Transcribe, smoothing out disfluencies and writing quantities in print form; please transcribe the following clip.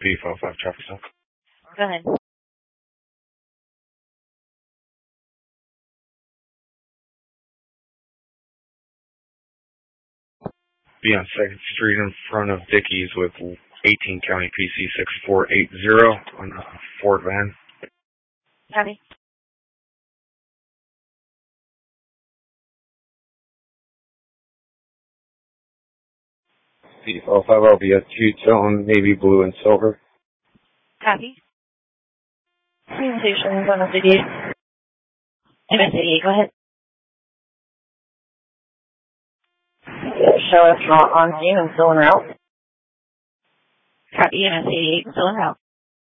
B55 traffic stop. Go ahead. Be on 2nd Street in front of Dickey's with 18 County PC 6480 on a Ford van. Copy. B55, I'll be a two-tone navy blue and silver. Copy. Presentation in front of Dickey's. MS88, go ahead. Show us on scene and still en route. Copy, MS88, still en route.